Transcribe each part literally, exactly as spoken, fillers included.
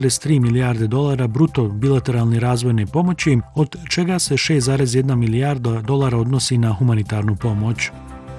tri milijarde dolara bruto bilateralne razvojne pomoći, od čega se šest zarez jedna milijarda dolara odnosi na humanitarnu pomoć.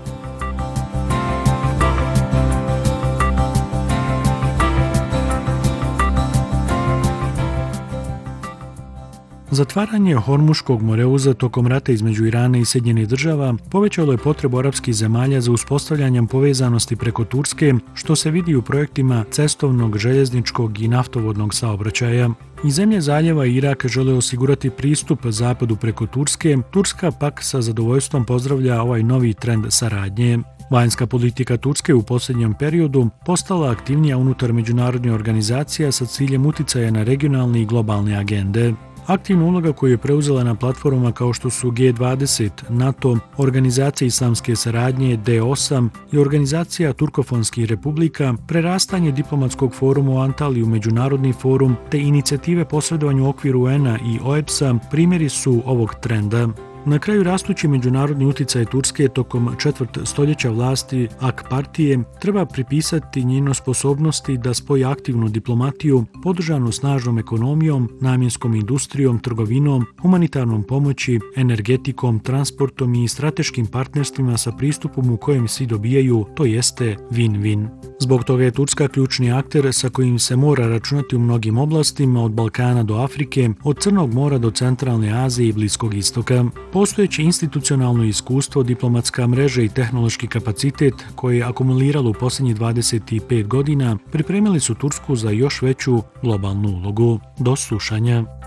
Zatvaranje Hormuškog moreuza tokom rata između Irana i Sjedinjenih Država povećalo je potrebu arapskih zemalja za uspostavljanjem povezanosti preko Turske, što se vidi u projektima cestovnog, željezničkog i naftovodnog saobraćaja. I zemlje zaljeva i Irak žele osigurati pristup zapadu preko Turske, Turska pak sa zadovoljstvom pozdravlja ovaj novi trend saradnje. Vanjska politika Turske u posljednjem periodu postala aktivnija unutar međunarodnih organizacija sa ciljem uticaja na regionalne i globalne agende. Aktivna uloga koju je preuzela na platformama kao što su G dvadeset, NATO, Organizacija islamske saradnje, D osam i Organizacija turkofonskih republika, prerastanje diplomatskog foruma u Antaliju, međunarodni forum, te inicijative posredovanja u okviru U N-a i O E B S-a primjeri su ovog trenda. Na kraju, rastući međunarodni uticaj Turske tokom četvrt stoljeća vlasti A K partije treba pripisati njenoj sposobnosti da spoji aktivnu diplomatiju podržanu snažnom ekonomijom, namjenskom industrijom, trgovinom, humanitarnom pomoći, energetikom, transportom i strateškim partnerstvima sa pristupom u kojem svi dobijaju, to jeste win-win. Zbog toga je Turska ključni akter sa kojim se mora računati u mnogim oblastima, od Balkana do Afrike, od Crnog mora do Centralne Azije i Bliskog istoka. Postojeće institucionalno iskustvo, diplomatska mreža i tehnološki kapacitet koje je akumuliralo u posljednjih dvadeset pet godina pripremili su Tursku za još veću globalnu ulogu. Do slušanja.